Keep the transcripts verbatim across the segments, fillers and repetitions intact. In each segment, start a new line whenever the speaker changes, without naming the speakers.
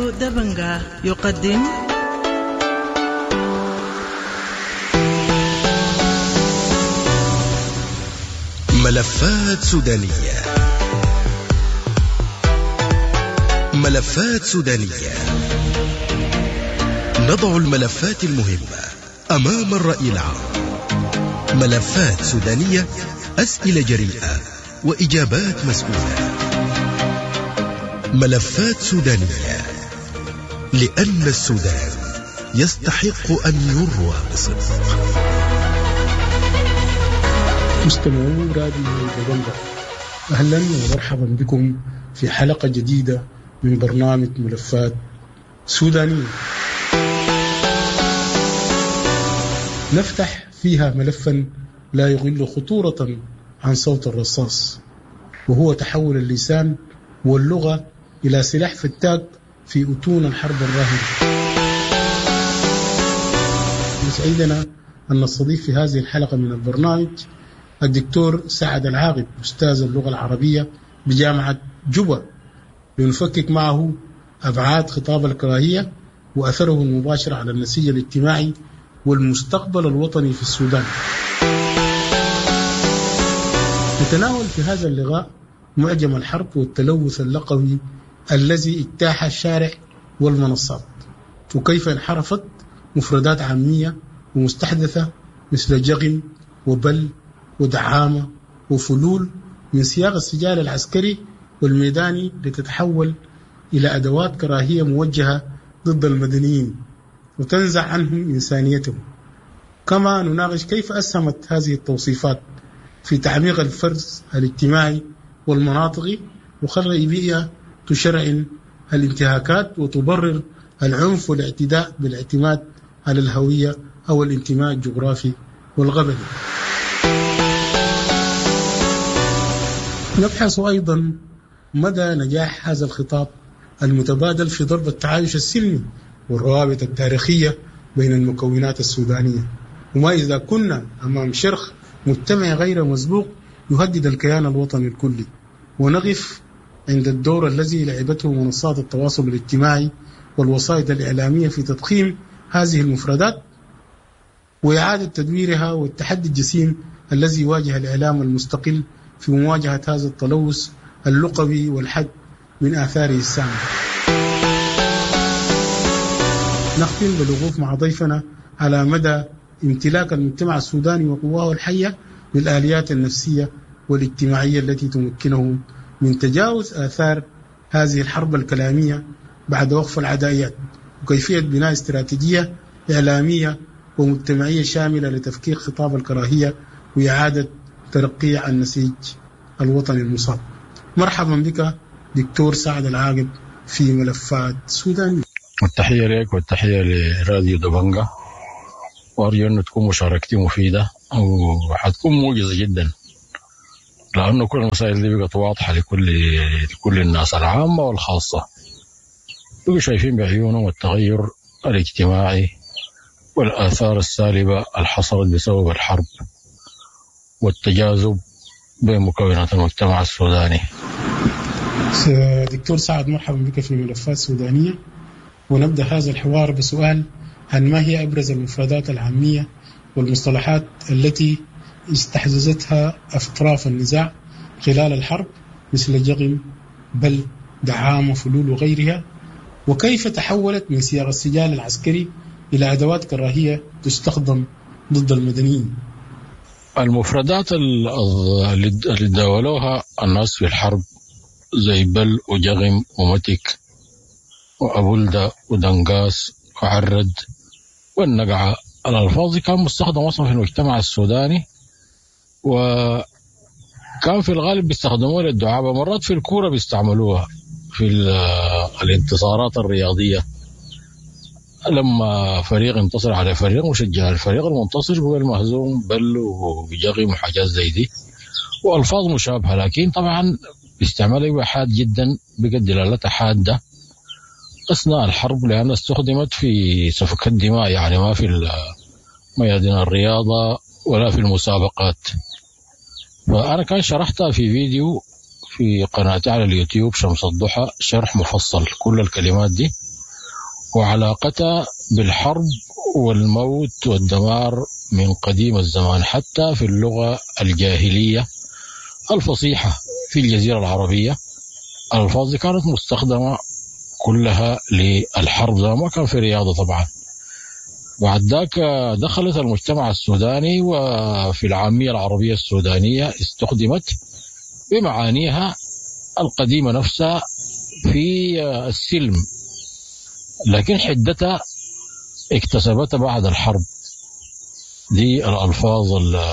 راديو دبنجة يقدم
ملفات سودانية. ملفات سودانية، نضع الملفات المهمة أمام الرأي العام. ملفات سودانية، أسئلة جريئة وإجابات مسؤولة. ملفات سودانية، لأن السودان يستحق أن يروى بصدق.
مستمعو راديو دبنجة، أهلا ومرحبا بكم في حلقة جديدة من برنامج ملفات سودانية، نفتح فيها ملفا لا يغل خطورة عن صوت الرصاص، وهو تحول اللسان واللغة إلى سلاح فتاك في أتون الحرب الراهنة. يسعدنا أن نستضيف في هذه الحلقة من البرنامج الدكتور سعد العاقب، أستاذ اللغة العربية بجامعة جوبا، لنفكك معه أبعاد خطاب الكراهية وأثره المباشر على النسيج الاجتماعي والمستقبل الوطني في السودان. نتناول في هذا اللقاء معجم الحرب والتلوث اللغوي الذي اجتاح الشارع والمنصات، وكيف انحرفت مفردات عامية ومستحدثة مثل جغم وبل ودعامة وفلول من سياق السجال العسكري والميداني لتتحول إلى أدوات كراهية موجهة ضد المدنيين وتنزع عنهم إنسانيتهم. كما نناقش كيف أسهمت هذه التوصيفات في تعميق الفرز الاجتماعي والمناطقي وخلق بيئة تشرع الانتهاكات وتبرر العنف والاعتداء بالاعتماد على الهوية أو الانتماء الجغرافي والقبلي. نبحث أيضا مدى نجاح هذا الخطاب المتبادل في ضرب التعايش السلمي والروابط التاريخية بين المكونات السودانية، وما إذا كنا أمام شرخ مجتمع غير مسبوق يهدد الكيان الوطني الكلي، ونقف عند الدور الذي لعبته منصات التواصل الاجتماعي والوسائط الإعلامية في تضخيم هذه المفردات وإعادة تدويرها، والتحدي الجسيم الذي يواجه الإعلام المستقل في مواجهة هذا التلوث اللغوي والحد من آثاره السامة. نختم بالوقوف مع ضيفنا على مدى امتلاك المجتمع السوداني وقواه الحية للآليات النفسية والاجتماعية التي تمكنه من تجاوز آثار هذه الحرب الكلامية بعد وقف العدائيات، وكيفية بناء استراتيجية إعلامية ومجتمعية شاملة لتفكيك خطاب الكراهية وإعادة ترقيع النسيج الوطني المصاب. مرحبا بك دكتور سعد العاقب في ملفات سودانية.
التحية لك والتحية لراديو دبنجة، وأرجو أن تكون مشاركتي مفيدة وحتكون موجزة جدا، لأنه كل المسائل دي بقت واضحة لكل لكل الناس العامة والخاصة، بقوا شايفين بعيونهم التغير الاجتماعي والآثار السالبة الحصلت بسبب الحرب والتجاذب بين مكونات المجتمع السوداني.
دكتور سعد، مرحبا بك في ملفات سودانية، ونبدأ هذا الحوار بسؤال عن ما هي أبرز المفردات العامية والمصطلحات التي استحدثتها أطراف النزاع خلال الحرب مثل جغم، بل، دعامة، فلول وغيرها، وكيف تحولت من سياق السجال العسكري إلى أدوات كراهية تستخدم ضد المدنيين.
المفردات اللي داولوها الناس في الحرب زي بل وجغم ومتك وأبولدة ودنقاس وعرد والنقعة، الألفاظ كان مستخدم أصلا في المجتمع السوداني، وكان في الغالب بيستخدموها للدعابة، مرات في الكورة بيستعملوها في الانتصارات الرياضية، لما فريق انتصر على فريق مشجع الفريق المنتصر هو المهزوم بل وجغم وحاجات زي دي، وألفاظ مشابهة، لكن طبعا باستعمالها حاد جدا، بقت دلالتها حادة أثناء الحرب، لأنها استخدمت في سفك الدماء، يعني ما في ميادين الرياضة ولا في المسابقات. فأنا كان شرحتها في فيديو في قناتي على اليوتيوب شمس الضحى، شرح مفصل كل الكلمات دي، وعلاقتها بالحرب والموت والدمار من قديم الزمان. حتى في اللغة الجاهلية الفصيحة في الجزيرة العربية الألفاظ دي كانت مستخدمة كلها للحرب، ما كان في رياضة طبعا. بعد ذاك دخلت المجتمع السوداني، وفي العامية العربية السودانية استخدمت بمعانيها القديمة نفسها في السلم، لكن حدتها اكتسبتها بعد الحرب. دي الألفاظ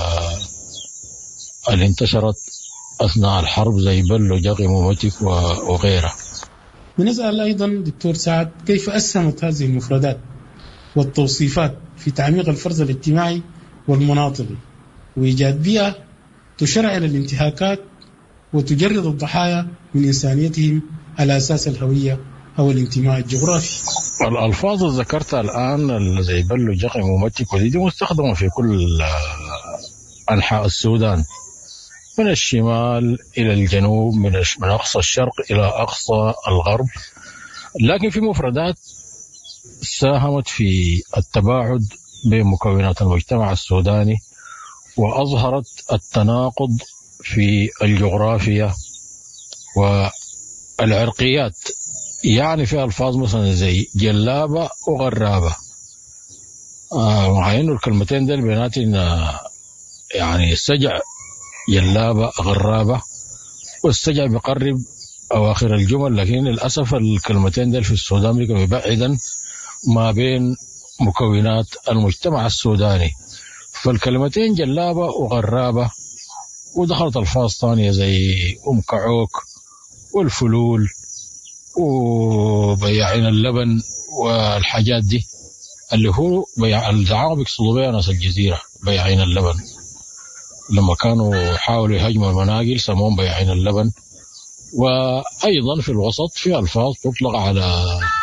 اللي انتشرت أثناء الحرب زي بلو جغي مومتك وغيرها.
بنسأل أيضا دكتور سعد كيف أسهمت هذه المفردات والتوصيفات في تعميق الفرز الاجتماعي والمناطقي وإيجاد بيئة تشرع الانتهاكات وتجرد الضحايا من إنسانيتهم على أساس الهوية أو الانتماء الجغرافي.
الألفاظ اللي ذكرتها الآن زي بلو جغي مومتك ودي دي مستخدمة في كل أنحاء السودان، من الشمال إلى الجنوب، من من أقصى الشرق إلى أقصى الغرب، لكن في مفردات ساهمت في التباعد بين مكونات المجتمع السوداني وأظهرت التناقض في الجغرافيا والعرقيات. يعني في ألفاظ مثلا زي جلابة وغرابة، آه مع إنه الكلمتين دول بيناتن يعني السجع جلابة غرابة، والسجع بيقرب أواخر الجمل، لكن للأسف الكلمتين دول في السودان بيكون مبعدا ما بين مكونات المجتمع السوداني. فالكلمتين جلابة وغرابة، ودخلت ألفاظ ثانية زي أم كعوك والفلول وبياعين اللبن والحاجات دي، اللي هو بيع الزعامة بيقصدوا بها ناس الجزيرة بياعين اللبن، لما كانوا حاولوا يهاجموا المناقل سموهم بياعين اللبن. وأيضا في الوسط في ألفاظ تطلق على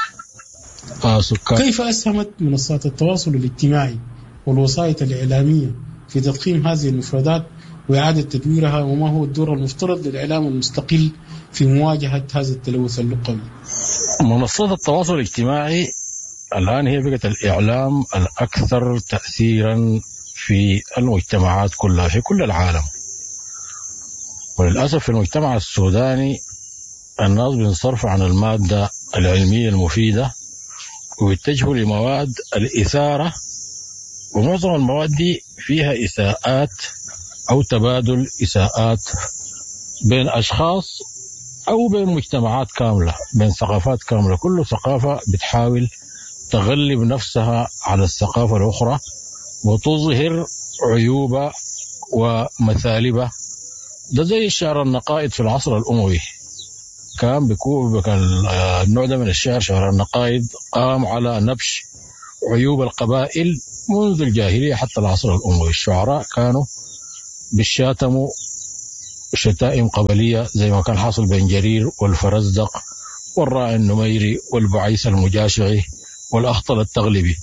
سكان.
كيف أسهمت منصات التواصل الاجتماعي والوسائط الإعلامية في تضخيم هذه المفردات وإعادة تدويرها، وما هو الدور المفترض للإعلام المستقل في مواجهة هذا التلوث اللغوي؟
منصات التواصل الاجتماعي الآن هي بقت الإعلام الأكثر تأثيرا في المجتمعات كلها في كل العالم. وللأسف في المجتمع السوداني الناس بينصرفوا عن المادة العلمية المفيدة ويتجهوا لمواد الإثارة، ومعظم المواد دي فيها إساءات أو تبادل إساءات بين أشخاص أو بين مجتمعات كاملة، بين ثقافات كاملة. كل ثقافة بتحاول تغلب نفسها على الثقافة الأخرى وتظهر عيوبها ومثالبها. ده زي الشعر النقائد في العصر الأموي، كان بيكون النوع ده من الشعر شعر النقائد قام على نبش عيوب القبائل منذ الجاهلية حتى العصر الأموي. الشعراء كانوا بالشاتموا شتائم قبلية زي ما كان حاصل بين جرير والفرزدق والراعي النميري والبعيس المجاشعي والأخطل التغلبي.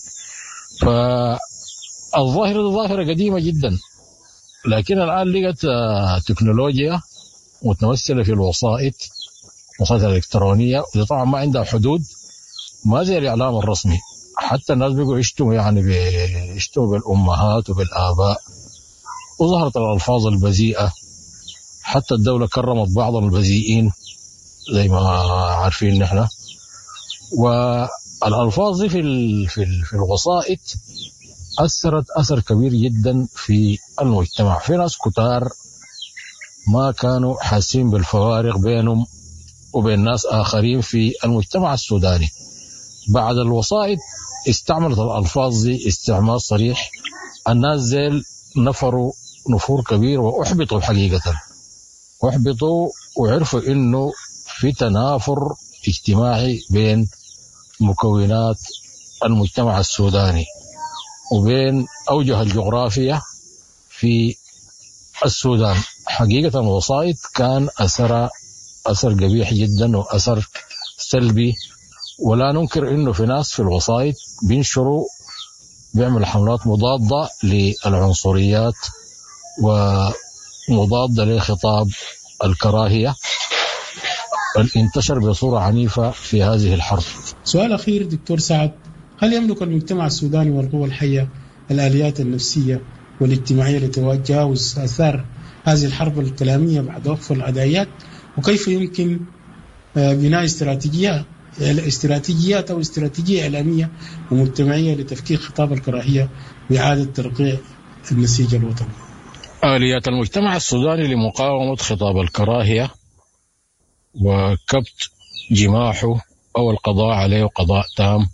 فالظاهرة ظاهرة قديمة جدا، لكن الآن لقت تكنولوجيا متمثلة في الوسائط وسائط الإلكترونية، وده طبعا ما عندها حدود، ما زي الإعلام الرسمي. حتى الناس بيقوا يشتموا يعني بيشتموا بالأمهات وبالآباء، وظهرت الألفاظ البذيئة. حتى الدولة كرمت بعض البذيئين زي ما عارفين نحن. والألفاظ دي في في في الوسائط أثرت أثر كبير جدا في المجتمع. في ناس كتار ما كانوا حاسين بالفوارق بينهم وبين ناس آخرين في المجتمع السوداني. بعد الوسائط استعملت الألفاظ دي استعمال صريح، الناس زيل نفروا نفور كبير وأحبطوا حقيقة، وأحبطوا وعرفوا إنه في تنافر اجتماعي بين مكونات المجتمع السوداني وبين أوجه الجغرافية في السودان. حقيقة الوسائط كان أثر أثر قبيح جدا وأثر سلبي، ولا ننكر إنه في ناس في الوسائط بينشروا بيعمل حملات مضادة للعنصريات ومضادة لخطاب الكراهية اللي انتشر بصورة عنيفة في هذه الحرب.
سؤال أخير دكتور سعد، هل يملك المجتمع السوداني والقوى الحية الآليات النفسية والاجتماعية لتجاوز آثار هذه الحرب الكلامية بعد وقف العدائيات؟ وكيف يمكن بناء استراتيجيات استراتيجيات أو استراتيجية إعلامية ومجتمعية لتفكيك خطاب الكراهية وإعادة ترقيع النسيج الوطني؟
آليات المجتمع السوداني لمقاومة خطاب الكراهية وكبت جماحه أو القضاء عليه قضاء تام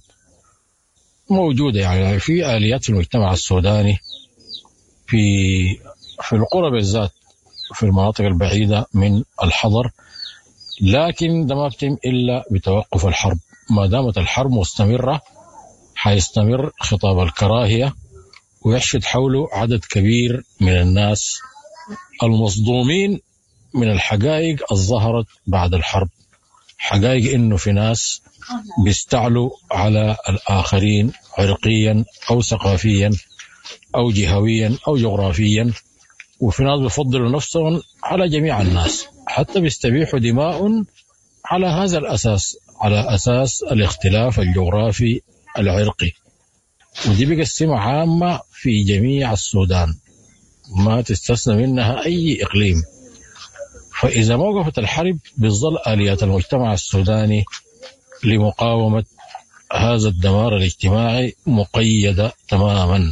موجودة. يعني في آليات في المجتمع السوداني في في القرى بالذات في المناطق البعيدة من الحضر، لكن ده ما بتم إلا بتوقف الحرب. ما دامت الحرب مستمرة حيستمر خطاب الكراهية ويحشد حوله عدد كبير من الناس المصدومين من الحقائق الظهرت بعد الحرب. حقائق إنه في ناس بيستعلوا على الآخرين عرقيا أو ثقافيا أو جهويا أو جغرافيا، وفي ناس بيفضلوا نفسهم على جميع الناس، حتى بيستبيحوا دماء على هذا الأساس، على أساس الاختلاف الجغرافي العرقي. ودي بقسمة عامة في جميع السودان ما تستثنى منها أي إقليم. فإذا ما وقفت الحرب بتظل آليات المجتمع السوداني لمقاومة هذا الدمار الاجتماعي مقيدة تماما،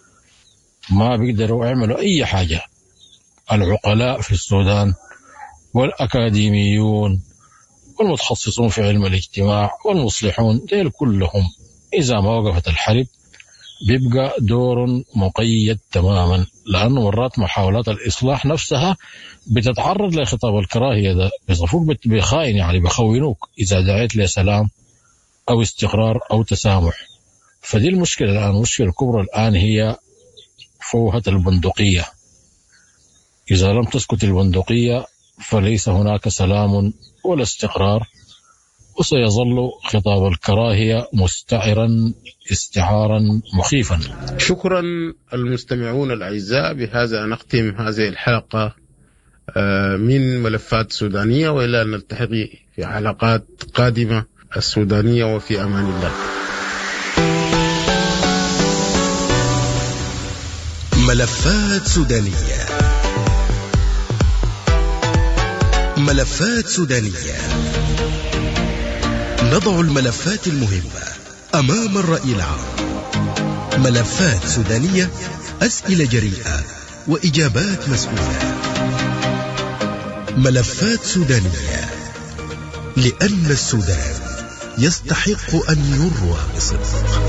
ما بيقدروا يعملوا أي حاجة. العقلاء في السودان والأكاديميون والمتخصصون في علم الاجتماع والمصلحون ديل كلهم إذا ما وقفت الحرب بيبقى دور مقيد تماما، لأنه مرات محاولات الإصلاح نفسها بتتعرض لخطاب الكراهية ده، بيصفوك بخائن، يعني بخونوك إذا دعيت لسلام أو استقرار أو تسامح. فدي المشكلة الآن، المشكلة الكبرى الآن هي فوهة البندقية. إذا لم تسكت البندقية فليس هناك سلام ولا استقرار، وسيظل خطاب الكراهية مستعرا استعارا مخيفا.
شكرا المستمعون الأعزاء، بهذا نختم هذه الحلقة من ملفات سودانية، وإلى أن نلتقي في حلقات قادمة. السودانية وفي أمان الله.
ملفات سودانية. ملفات سودانية، نضع الملفات المهمة أمام الرأي العام. ملفات سودانية، أسئلة جريئة وإجابات مسؤولة. ملفات سودانية، لأن السودان يستحق أن يروى بصدق.